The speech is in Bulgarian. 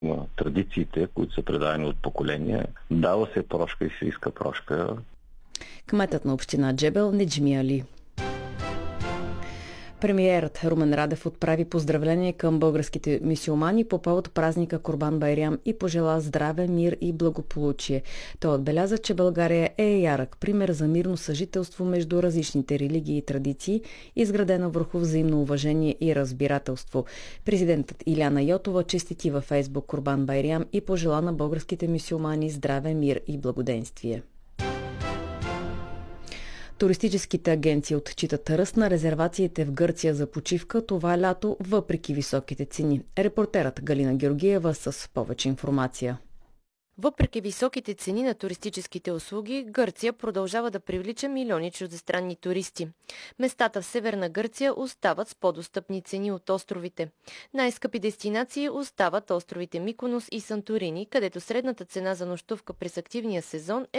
на традициите, които са предадени от поколения. Дава се прошка и се иска прошка. Кметът на община Джебел Неджми Али. Премиерът Румен Радев отправи поздравление към българските мюсюлмани по повод празника Курбан Байрам и пожела здраве, мир и благополучие. Той отбеляза, че България е ярък пример за мирно съжителство между различните религии и традиции, изградено върху взаимно уважение и разбирателство. Президентът Иляна Йотова честити във Фейсбук Курбан Байрам и пожела на българските мюсюлмани здраве, мир и благоденствие. Туристическите агенции отчитат ръст на резервациите в Гърция за почивка това лято, въпреки високите цени. Репортерът Галина Георгиева с повече информация. Въпреки високите цени на туристическите услуги, Гърция продължава да привлича милиони чуждестранни туристи. Местата в Северна Гърция остават с по-достъпни цени от островите. Най-скъпи дестинации остават островите Миконос и Санторини, където средната цена за нощувка през активния сезон е